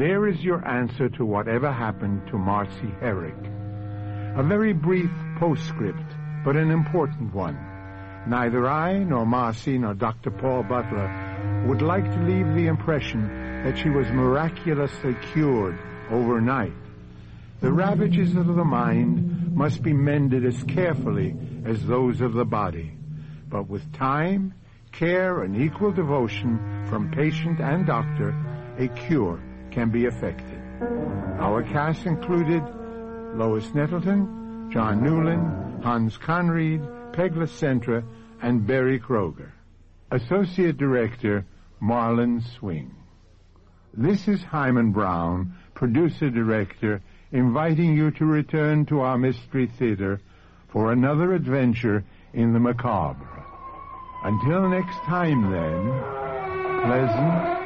There is your answer to whatever happened to Marcy Herrick. A very brief postscript, but an important one. Neither I, nor Marcy, nor Dr. Paul Butler would like to leave the impression that she was miraculously cured overnight. The ravages of the mind must be mended as carefully as those of the body. But with time, care, and equal devotion from patient and doctor, a cure can be effected. Our cast included Lois Nettleton, John Newland, Hans Conried, Peg Lecentra, and Barry Kroger. Associate Director, Marlon Swing. This is Hyman Brown, Producer-Director, inviting you to return to our Mystery Theater for another adventure in the macabre. Until next time, then, pleasant